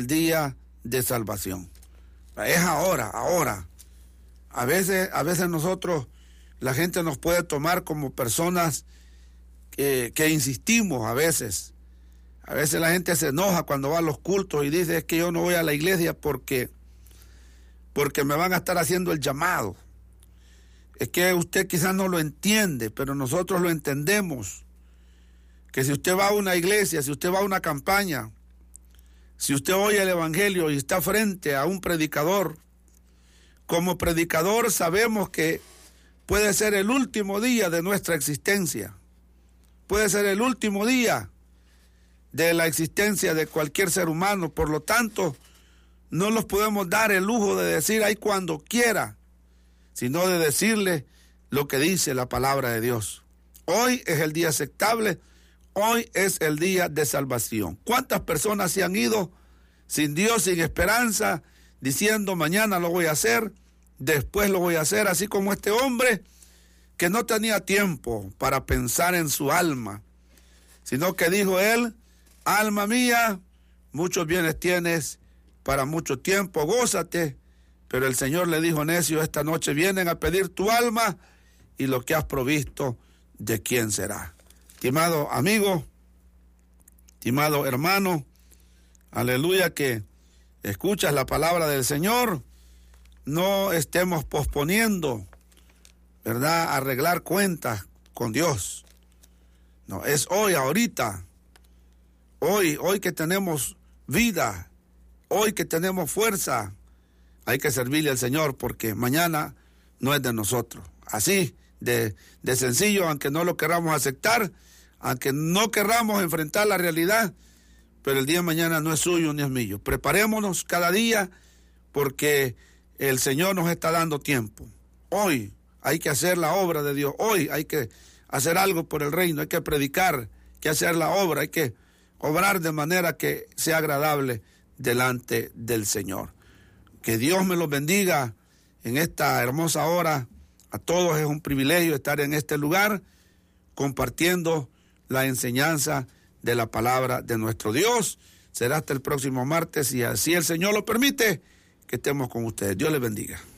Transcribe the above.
día de salvación. Es ahora. A veces nosotros, la gente nos puede tomar como personas que insistimos a veces. A veces la gente se enoja cuando va a los cultos y dice, es que yo no voy a la iglesia porque me van a estar haciendo el llamado. Es que usted quizás no lo entiende, pero nosotros lo entendemos. Que si usted va a una iglesia, si usted va a una campaña, si usted oye el evangelio y está frente a un predicador, como predicador sabemos que puede ser el último día de nuestra existencia. Puede ser el último día de la existencia de cualquier ser humano. Por lo tanto, no nos podemos dar el lujo de decir ahí cuando quiera, sino de decirle lo que dice la palabra de Dios. Hoy es el día aceptable, hoy es el día de salvación. ¿Cuántas personas se han ido sin Dios, sin esperanza, diciendo mañana lo voy a hacer, después lo voy a hacer, así como este hombre que no tenía tiempo para pensar en su alma, sino que dijo él, alma mía, muchos bienes tienes para mucho tiempo, gózate, pero el Señor le dijo, necio, esta noche vienen a pedir tu alma y lo que has provisto, ¿de quién será? Estimado amigo, estimado hermano, aleluya, que escuchas la palabra del Señor, no estemos posponiendo, ¿verdad?, arreglar cuentas con Dios. No, es hoy, ahorita, hoy que tenemos vida, hoy que tenemos fuerza, hay que servirle al Señor porque mañana no es de nosotros. Así de sencillo, aunque no lo queramos aceptar, aunque no querramos enfrentar la realidad, pero el día de mañana no es suyo ni es mío. Preparémonos cada día porque el Señor nos está dando tiempo. Hoy hay que hacer la obra de Dios, hoy hay que hacer algo por el reino, hay que predicar, hay que hacer la obra, hay que obrar de manera que sea agradable delante del Señor. Que Dios me los bendiga en esta hermosa hora. A todos es un privilegio estar en este lugar compartiendo la enseñanza de la palabra de nuestro Dios. Será hasta el próximo martes y así el Señor lo permite que estemos con ustedes. Dios les bendiga.